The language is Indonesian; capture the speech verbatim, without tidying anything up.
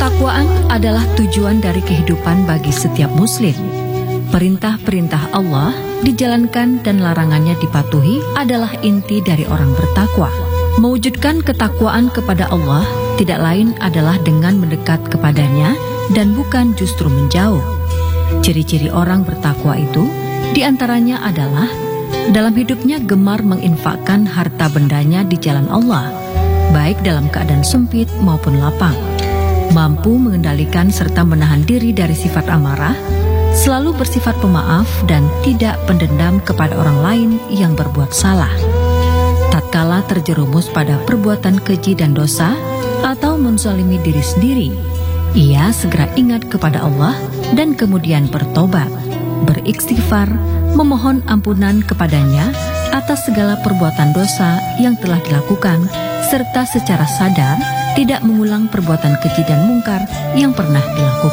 Ketakwaan adalah tujuan dari kehidupan bagi setiap muslim. Perintah-perintah Allah dijalankan dan larangannya dipatuhi adalah inti dari orang bertakwa. Mewujudkan ketakwaan kepada Allah tidak lain adalah dengan mendekat kepadanya dan bukan justru menjauh. Ciri-ciri orang bertakwa itu diantaranya adalah dalam hidupnya gemar menginfakkan harta bendanya di jalan Allah, baik dalam keadaan sempit maupun lapang. Mampu mengendalikan serta menahan diri dari sifat amarah, selalu bersifat pemaaf dan tidak pendendam kepada orang lain yang berbuat salah. Tatkala terjerumus pada perbuatan keji dan dosa atau menzalimi diri sendiri, ia segera ingat kepada Allah dan kemudian bertobat, beristighfar, memohon ampunan kepadanya atas segala perbuatan dosa yang telah dilakukan, serta secara sadar tidak mengulang perbuatan keji dan mungkar yang pernah dilakukan.